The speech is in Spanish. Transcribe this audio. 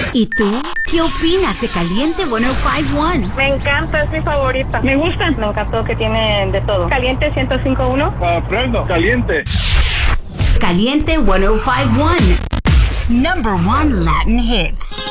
¿Y tú? ¿Qué opinas de Caliente 105.1? Me encanta, es mi favorita. Me gusta. Me encantó que tiene de todo. Caliente 105.1. Aprendo. Caliente. Caliente 105.1. Number 1 Latin hits.